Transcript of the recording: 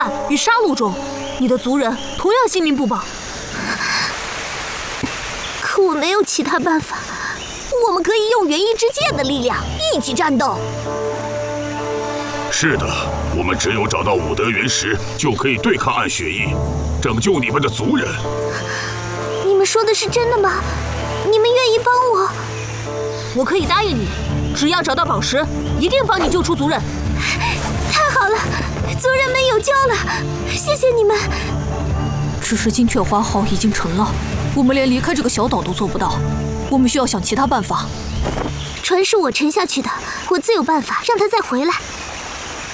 与杀戮中，你的族人同样性命不保。 可我没有其他办法，我们可以用元一之剑的力量一起战斗。 是的，我们只有找到武德元石，就可以对抗暗血翼，拯救你们的族人。 你们说的是真的吗？你们愿意帮我？ 我可以答应你，只要找到宝石，一定帮你救出族人。 太好了，族人们有救了，谢谢你们。 只是金雀花号已经沉了，我们连离开这个小岛都做不到，我们需要想其他办法。 船是我沉下去的，我自有办法让他再回来。